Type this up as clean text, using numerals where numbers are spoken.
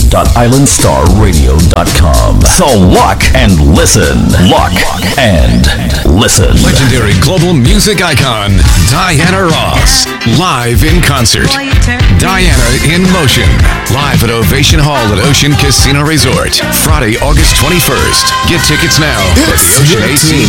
www.islandstarradio.com. So lock and listen. Lock and listen. Legendary global music icon, Diana Ross. Live in concert. Diana in Motion. Live at Ovation Hall at Ocean Casino Resort. Friday, August 21st. Get tickets now at the Ocean AC